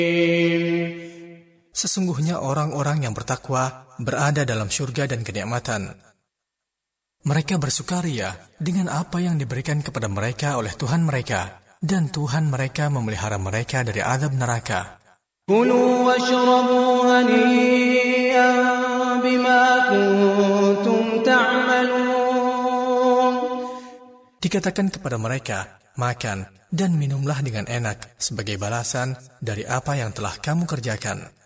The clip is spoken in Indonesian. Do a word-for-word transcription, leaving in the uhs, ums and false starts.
Sesungguhnya orang-orang yang bertakwa berada dalam syurga dan kenikmatan. Mereka bersukaria dengan apa yang diberikan kepada mereka oleh Tuhan mereka, dan Tuhan mereka memelihara mereka dari azab neraka. Kulu washrabu hani'an bima kuntum ta'malun. Dikatakan kepada mereka, makan dan minumlah dengan enak sebagai balasan dari apa yang telah kamu kerjakan.